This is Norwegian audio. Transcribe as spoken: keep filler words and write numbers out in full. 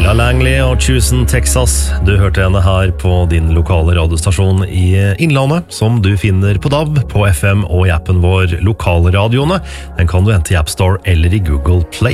Ella Langley og Tucson, Texas. Du hørte henne her på din lokale radiostasjon i Innlandet, som du finner på D A B, på F M og i appen vår Lokalradioene. Den kan du hente i App Store eller i Google Play.